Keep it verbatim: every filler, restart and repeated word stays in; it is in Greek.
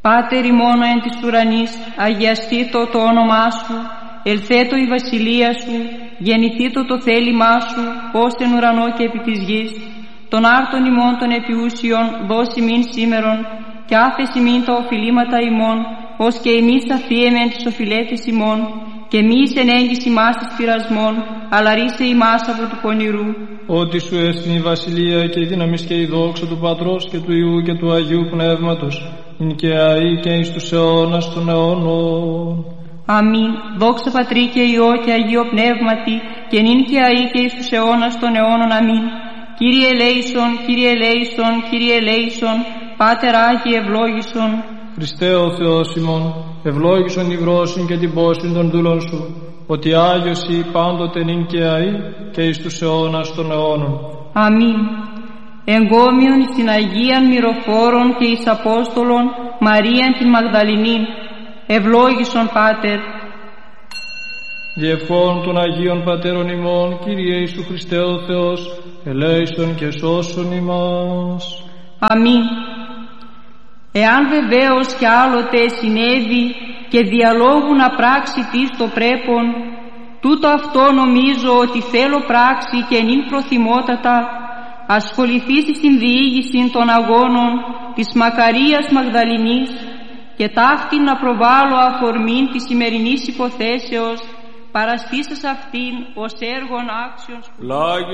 Πάτερ ημών εν της ουρανής, αγιαστήτω το όνομά σου, ελθέτω η βασιλεία σου, γεννηθήτω το θέλημά σου, ως εν ουρανό και επί της γης. Των άρτων ημών των επιούσιων δώσει μην σήμερον, και άφεση μην τα οφειλήματα ημών, ως και εμείς αφίεμεν τις οφειλέτες ημών, και μη εις ενέγγιση ημάς εις πειρασμών, αλλά ρίσε ημάς από του πονηρού. Ότι σου έστειν η βασιλεία και η δύναμις και η δόξα του Πατρός και του Υιού και του Αγίου Πνεύματος, ειν και αεί και εις τους αιώνας των αιώνων. Αμήν. Δόξα Πατρί και Υιό και Αγίο Πνεύματι, και νυν και αεί και εις τους αιώνας των αιώνων. Αμήν. Κύριε ελέησον, Κύριε ελέησον, Κύριε ελέησον, Πάτερ Άγιε ευλόγησον. Χριστέ ο Θεός ημών, ευλόγησον η βρόσιν και την πόσιν των δούλων σου, ότι Άγιος ή πάντοτε νυν και αεί και εις τους αιώνας των αιώνων. Αμήν. Εγκόμιον εις την Αγίαν Μυροφόρον και εις Απόστολον Μαρίαν την Μαγδαληνήν, ευλόγησον Πάτερ. Διευχών των Αγίων Πατέρων ημών, Κύριε Ιησού Χριστέ ο Θεός, ελέησον και σώσον ημάς. Αμήν. Εάν βεβαίως κι άλλοτε συνέβη και διαλόγου να πράξει τις το πρέπον, τούτο αυτό νομίζω ότι θέλω πράξη και νυν προθυμότατα ασχοληθείς στην διήγηση των αγώνων της Μακαρίας Μαγδαληνής και ταύτην να προβάλλω αφορμήν της σημερινής υποθέσεως, παραστήσας αυτήν ως έργον άξιον σπουδών.